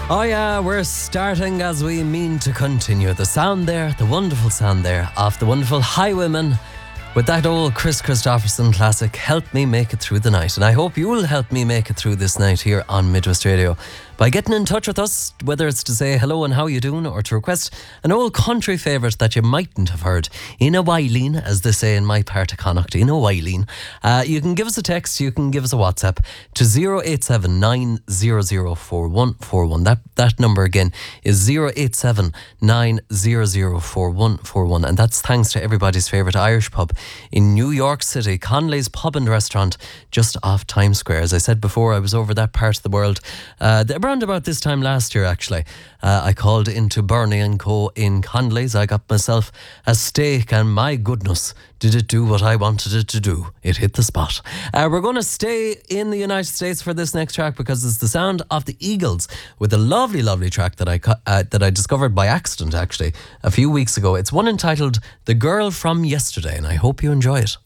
Oh yeah, we're starting as we mean to continue. The sound there, the wonderful sound there of the wonderful Highwaymen with that old Chris Christopherson classic, Help Me Make It Through the Night. And I hope you'll help me make it through this night here on Midwest Radio by getting in touch with us, whether it's to say hello and how you doing or to request an old country favourite that you mightn't have heard in a whiling, as they say in my part of Connacht, in a whiling. You can give us a text, you can give us a WhatsApp to 087 9004141. That number again is 087 9004141, and that's thanks to everybody's favourite Irish pub in New York City, Conley's Pub and Restaurant, just off Times Square. As I said before, I was over that part of the world around about this time last year, actually. I called into Bernie & Co. in Conley's. I got myself a steak, and my goodness, did it do what I wanted it to do. It hit the spot. We're going to stay in the United States for this next track because it's the sound of the Eagles with a lovely, lovely track that I discovered by accident, actually, a few weeks ago. It's one entitled The Girl From Yesterday, and I hope you enjoy it.